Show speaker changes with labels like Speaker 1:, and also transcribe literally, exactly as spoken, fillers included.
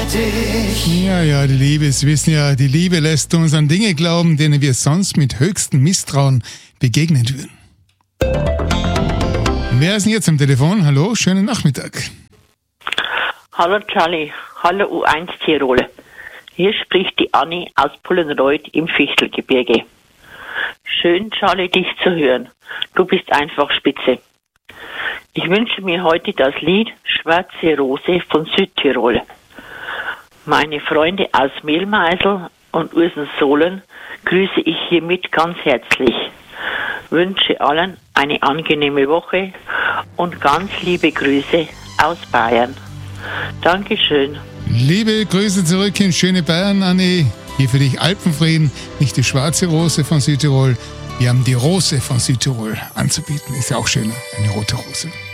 Speaker 1: dich.
Speaker 2: Ja, ja, die Liebe, Sie wissen ja, die Liebe lässt uns an Dinge glauben, denen wir sonst mit höchstem Misstrauen begegnen würden. Wer ist denn jetzt am Telefon? Hallo, schönen Nachmittag.
Speaker 3: Hallo Charlie, hallo U eins Tirol. Hier spricht die Anni aus Pullenreuth im Fichtelgebirge. Schön, Charlie, dich zu hören. Du bist einfach spitze. Ich wünsche mir heute das Lied Schwarze Rose von Südtirol. Meine Freunde aus Mehlmeisel und Ursensohlen grüße ich hiermit ganz herzlich. Wünsche allen eine angenehme Woche und ganz liebe Grüße aus Bayern. Dankeschön.
Speaker 2: Liebe Grüße zurück in schöne Bayern, Anni. Hier für dich Alpenfrieden, nicht die schwarze Rose von Südtirol. Wir haben die Rose von Südtirol anzubieten. Ist ja auch schöner, eine rote Rose.